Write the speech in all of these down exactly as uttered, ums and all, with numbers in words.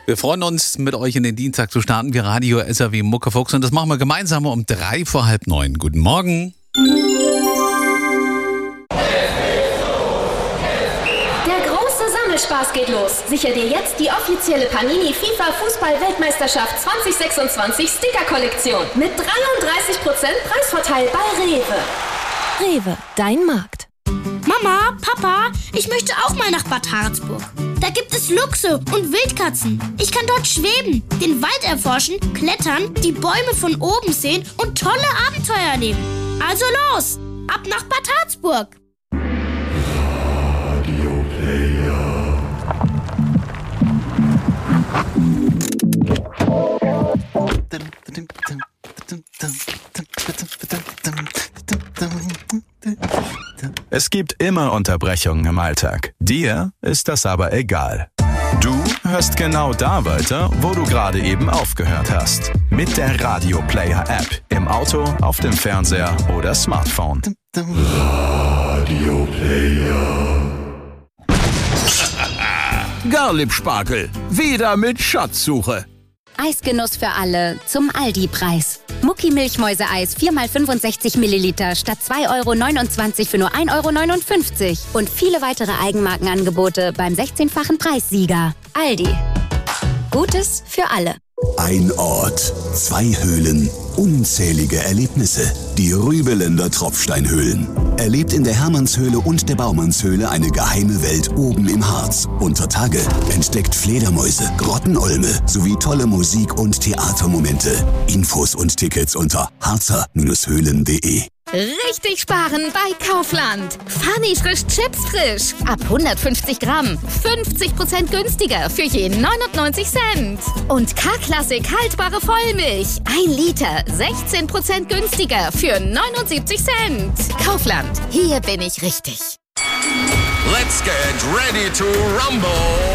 Wir freuen uns, mit euch in den Dienstag zu starten. Wir Radio S R W Muckefuchs und das machen wir gemeinsam um drei vor halb neun. Guten Morgen. Spaß geht los. Sicher dir jetzt die offizielle Panini FIFA Fußball-Weltmeisterschaft zwanzig sechsundzwanzig Sticker-Kollektion mit dreiunddreißig Prozent Preisvorteil bei Rewe. Rewe, dein Markt. Mama, Papa, ich möchte auch mal nach Bad Harzburg. Da gibt es Luchse und Wildkatzen. Ich kann dort schweben, den Wald erforschen, klettern, die Bäume von oben sehen und tolle Abenteuer erleben. Also los, ab nach Bad Harzburg. Es gibt immer Unterbrechungen im Alltag. Dir ist das aber egal. Du hörst genau da weiter, wo du gerade eben aufgehört hast. Mit der Radio Player App. Im Auto, auf dem Fernseher oder Smartphone. Radio Player. Garlieb-Spargel. Wieder mit Schatzsuche. Eisgenuss für alle zum Aldi-Preis. Mucki-Milchmäuse-Eis vier mal fünfundsechzig Milliliter statt zwei Euro neunundzwanzig für nur ein Euro neunundfünfzig. Und viele weitere Eigenmarkenangebote beim sechzehnfachen Preissieger. Aldi. Gutes für alle. Ein Ort, zwei Höhlen, unzählige Erlebnisse. Die Rübeländer Tropfsteinhöhlen. Erlebt in der Hermannshöhle und der Baumannshöhle eine geheime Welt oben im Harz. Unter Tage entdeckt Fledermäuse, Grottenolme sowie tolle Musik- und Theatermomente. Infos und Tickets unter harzer Höhlen punkt de. Richtig sparen bei Kaufland. Funny frisch Chips frisch. Ab hundertfünfzig Gramm. fünfzig Prozent günstiger für je neunundneunzig Cent. Und K-Klassik haltbare Vollmilch. ein Liter. sechzehn Prozent günstiger für neunundsiebzig Cent. Kaufland. Hier bin ich richtig. Let's get ready to rumble.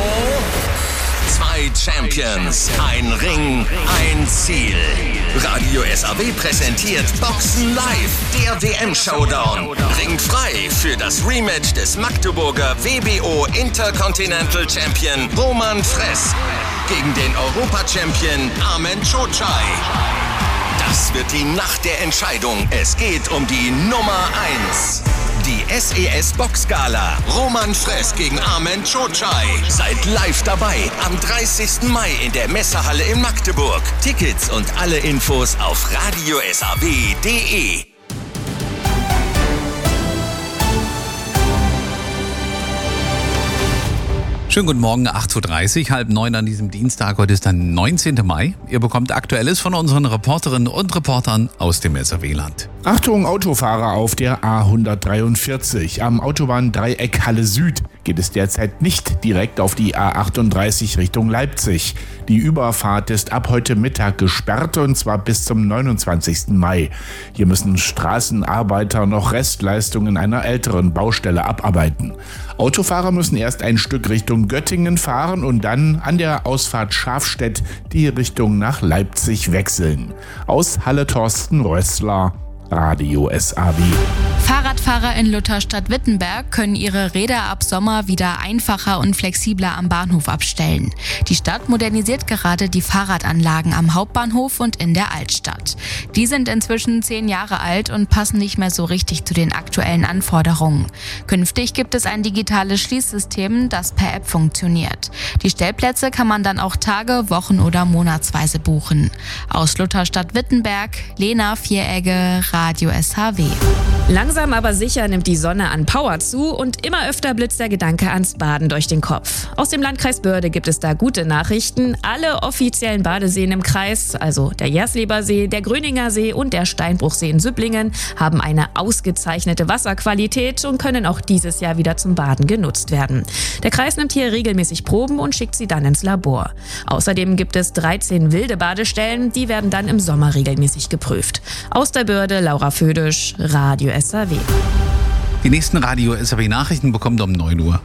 Zwei Champions, ein Ring, ein Ziel. Radio S R W präsentiert Boxen Live, der W M-Showdown. Ringt frei für das Rematch des Magdeburger W B O Intercontinental Champion Roman Fress gegen den Europa-Champion Armen Čočaj. Das wird die Nacht der Entscheidung. Es geht um die Nummer eins. Die S E S Boxgala. Roman Fress gegen Armen Čočaj. Seid live dabei am dreißigsten Mai in der Messehalle in Magdeburg. Tickets und alle Infos auf radio s r w punkt de. Schönen guten Morgen, acht Uhr dreißig, halb neun an diesem Dienstag. Heute ist der neunzehnten Mai. Ihr bekommt Aktuelles von unseren Reporterinnen und Reportern aus dem S R W-Land. Achtung, Autofahrer auf der A hundertdreiundvierzig. Am Autobahndreieck Halle Süd geht es derzeit nicht direkt auf die A achtunddreißig Richtung Leipzig. Die Überfahrt ist ab heute Mittag gesperrt und zwar bis zum neunundzwanzigsten Mai. Hier müssen Straßenarbeiter noch Restleistungen einer älteren Baustelle abarbeiten. Autofahrer müssen erst ein Stück Richtung Göttingen fahren und dann an der Ausfahrt Schafstedt die Richtung nach Leipzig wechseln. Aus Halle Thorsten Rössler, Radio S R W. Fahrradfahrer in Lutherstadt-Wittenberg können ihre Räder ab Sommer wieder einfacher und flexibler am Bahnhof abstellen. Die Stadt modernisiert gerade die Fahrradanlagen am Hauptbahnhof und in der Altstadt. Die sind inzwischen zehn Jahre alt und passen nicht mehr so richtig zu den aktuellen Anforderungen. Künftig gibt es ein digitales Schließsystem, das per App funktioniert. Die Stellplätze kann man dann auch Tage, Wochen oder monatsweise buchen. Aus Lutherstadt-Wittenberg, Lena Vieregge, Radio S H W. Langsam aber sicher nimmt die Sonne an Power zu und immer öfter blitzt der Gedanke ans Baden durch den Kopf. Aus dem Landkreis Börde gibt es da gute Nachrichten. Alle offiziellen Badeseen im Kreis, also der Jersleber See, der Gröninger See und der Steinbruchsee in Süpplingen, haben eine ausgezeichnete Wasserqualität und können auch dieses Jahr wieder zum Baden genutzt werden. Der Kreis nimmt hier regelmäßig Proben und schickt sie dann ins Labor. Außerdem gibt es dreizehn wilde Badestellen, die werden dann im Sommer regelmäßig geprüft. Aus der Börde, Laura Födisch, Radio S R W. Die nächsten Radio S R W Nachrichten bekommt ihr um neun Uhr.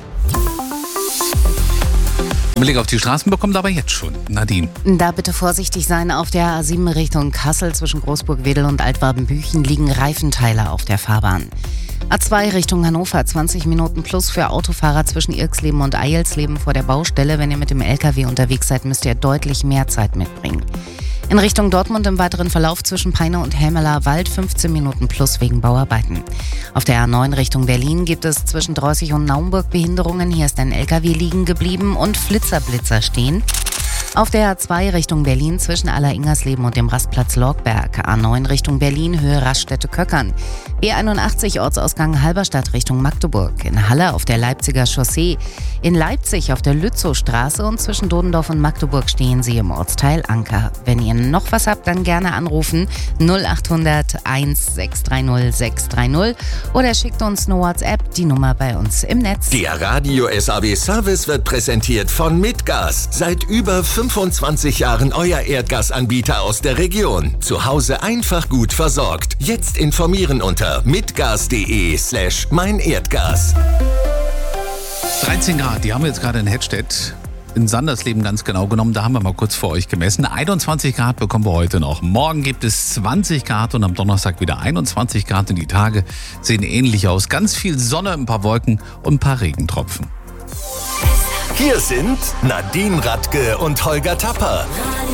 Blick auf die Straßen bekommt aber jetzt schon Nadine. Da bitte vorsichtig sein. Auf der A sieben Richtung Kassel zwischen Großburg-Wedel und Altwardenbüchen liegen Reifenteile auf der Fahrbahn. A zwei Richtung Hannover, zwanzig Minuten plus für Autofahrer zwischen Irxleben und Eilsleben vor der Baustelle. Wenn ihr mit dem L K W unterwegs seid, müsst ihr deutlich mehr Zeit mitbringen. In Richtung Dortmund im weiteren Verlauf zwischen Peine und Helmeler Wald fünfzehn Minuten plus wegen Bauarbeiten. Auf der A neun Richtung Berlin gibt es zwischen Drossig und Naumburg Behinderungen. Hier ist ein L K W liegen geblieben und Flitzerblitzer stehen. Auf der A zwei Richtung Berlin zwischen Aller-Ingersleben und dem Rastplatz Lorgberg. A neun Richtung Berlin, Höhe Raststätte-Köckern. B einundachtzig Ortsausgang Halberstadt Richtung Magdeburg. In Halle auf der Leipziger Chaussee. In Leipzig auf der Lützowstraße und zwischen Dodendorf und Magdeburg stehen Sie im Ortsteil Anker. Wenn ihr noch was habt, dann gerne anrufen null acht hundert eins sechs drei null sechs drei null oder schickt uns eine WhatsApp, die Nummer bei uns im Netz. Der Radio S A W Service wird präsentiert von Mitgas. Seit über fünfundzwanzig Jahren euer Erdgasanbieter aus der Region. Zu Hause einfach gut versorgt. Jetzt informieren unter mitgas.de slash mein Erdgas. dreizehn Grad, die haben wir jetzt gerade in Hedstedt. In Sandersleben ganz genau genommen, da haben wir mal kurz für euch gemessen. einundzwanzig Grad bekommen wir heute noch. Morgen gibt es zwanzig Grad und am Donnerstag wieder einundzwanzig Grad. Und die Tage sehen ähnlich aus. Ganz viel Sonne, ein paar Wolken und ein paar Regentropfen. Hier sind Nadine Radke und Holger Tapper.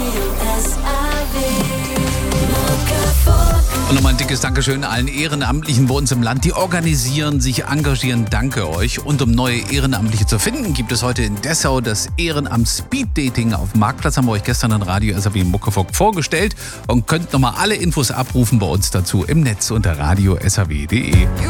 Und nochmal ein dickes Dankeschön allen Ehrenamtlichen bei uns im Land, die organisieren, sich engagieren. Danke euch. Und um neue Ehrenamtliche zu finden, gibt es heute in Dessau das Ehrenamt Speed Dating auf dem Marktplatz. Haben wir euch gestern in Radio S A W Muckefuck vorgestellt und könnt nochmal alle Infos abrufen bei uns dazu im Netz unter radio s a w punkt d e.